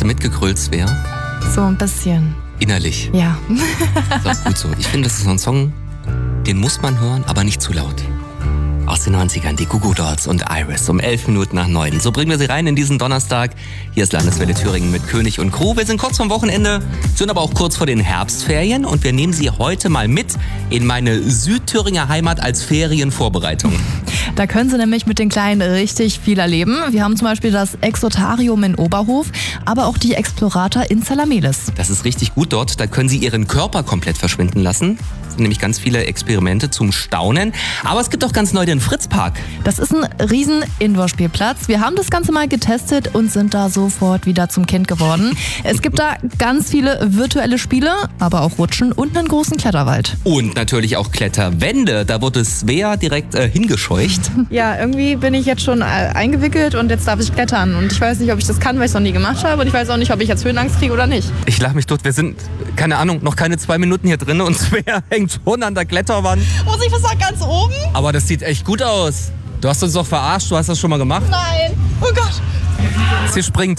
mitgegrölt, Svea? So ein bisschen. Innerlich. Ja. Ist auch gut so. Ich finde, das ist so ein Song, den muss man hören, aber nicht zu laut. Aus den 90ern, die Goo Goo Dolls und Iris, um 11 Minuten nach 9. So bringen wir sie rein in diesen Donnerstag. Hier ist Landeswelle Thüringen mit König und Crew. Wir sind kurz vorm Wochenende, sind aber auch kurz vor den Herbstferien und wir nehmen Sie heute mal mit in meine Südthüringer Heimat als Ferienvorbereitung. Da können Sie nämlich mit den Kleinen richtig viel erleben. Wir haben zum Beispiel das Exotarium in Oberhof, aber auch die Explorator in Zalamelis. Das ist richtig gut dort. Da können Sie Ihren Körper komplett verschwinden lassen. Es sind nämlich ganz viele Experimente zum Staunen. Aber es gibt auch ganz neu den Fritzpark. Das ist ein riesen Indoor-Spielplatz. Wir haben das Ganze mal getestet und sind da sofort wieder zum Kind geworden. Es gibt da ganz viele virtuelle Spiele, aber auch Rutschen und einen großen Kletterwald. Und natürlich auch Kletterwände. Da wurde Svea direkt hingescheucht. Ja, irgendwie bin ich jetzt schon eingewickelt und jetzt darf ich klettern. Und ich weiß nicht, ob ich das kann, weil ich es noch nie gemacht habe. Und ich weiß auch nicht, ob ich jetzt Höhenangst kriege oder nicht. Ich lach mich tot. Wir sind, keine Ahnung, noch keine 2 Minuten hier drin und Svea hängt schon an der Kletterwand. Muss ich was sagen, ganz oben? Aber das sieht echt gut aus. Du hast uns doch verarscht. Du hast das schon mal gemacht. Nein. Oh Gott. Sie springt.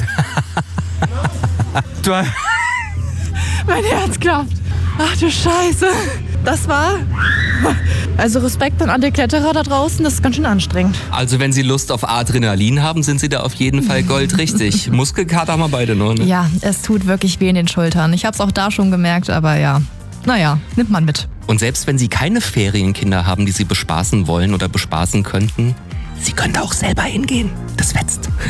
Du, Mein Herz klappt. Ach du Scheiße. Das war... Also Respekt an alle Kletterer da draußen, das ist ganz schön anstrengend. also wenn Sie Lust auf Adrenalin haben, sind Sie da auf jeden Fall goldrichtig. Muskelkater haben wir beide noch, ne? Ja, es tut wirklich weh in den Schultern. Ich habe es auch da schon gemerkt, aber ja. Naja, nimmt man mit. Und selbst wenn Sie keine Ferienkinder haben, die Sie bespaßen wollen oder bespaßen könnten, Sie können da auch selber hingehen. Das fetzt.